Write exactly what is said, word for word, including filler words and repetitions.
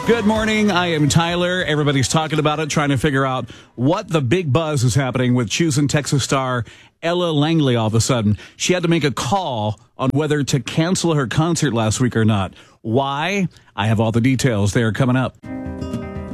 Good morning. I am Tyler. Everybody's talking about it, trying to figure out what the big buzz is happening with choosing Texas star Ella Langley all of a sudden. She had to make a call on whether to cancel her concert last week or not. Why? I have all the details. They are coming up.